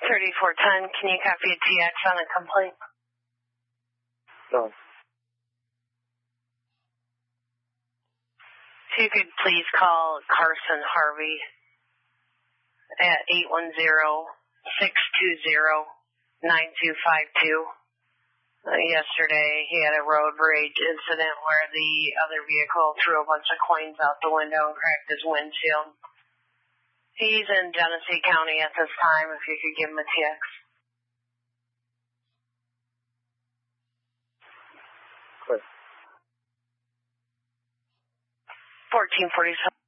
3410, can you copy a TX on a complaint? No. If you could please call Carson Harvey at 810-620-9252. Yesterday, he had a road rage incident where the other vehicle threw a bunch of coins out the window and cracked his windshield. He's in Genesee County at this time, if you could give him a TX. 1447.